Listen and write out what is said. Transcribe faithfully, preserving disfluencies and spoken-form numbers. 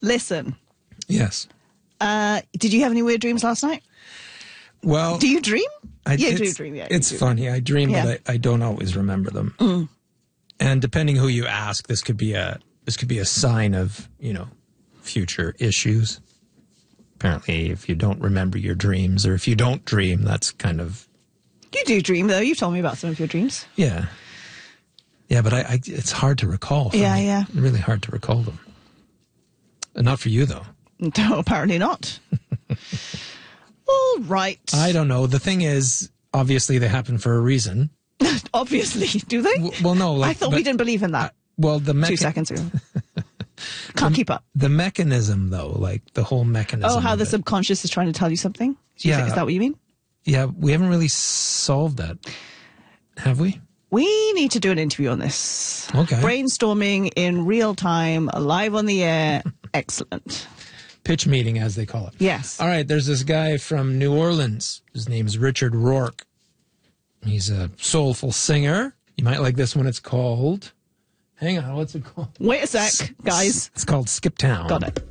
listen. Yes. Uh, did you have any weird dreams last night? Well, do you dream? I, yeah, do you dream? Yeah, it's do. funny. I dream, yeah. but I, I don't always remember them. Mm. And depending who you ask, this could be a this could be a sign of, you know, future issues. Apparently, if you don't remember your dreams, or if you don't dream, that's kind of... You do dream, though. You've told me about some of your dreams. Yeah. Yeah, but I, I it's hard to recall. For yeah, me. yeah. Really hard to recall them. And not for you, though. No, apparently not. All right. I don't know. The thing is, obviously, they happen for a reason. Obviously. Do they? W well, no. Like, I thought but, we didn't believe in that. Uh, well, the Two seconds ago. Can't the, keep up. The mechanism, though, like the whole mechanism. Oh, how the it. subconscious is trying to tell you something? Yeah. Is that what you mean? Yeah, we haven't really solved that, have we? We need to do an interview on this. Okay. Brainstorming in real time, live on the air. Excellent. Pitch meeting, as they call it. Yes. All right, there's this guy from New Orleans. His name's Richard Rourke. He's a soulful singer. You might like this one. It's called... Hang on, what's it called? Wait a sec, guys. It's called Skip Town. Got it.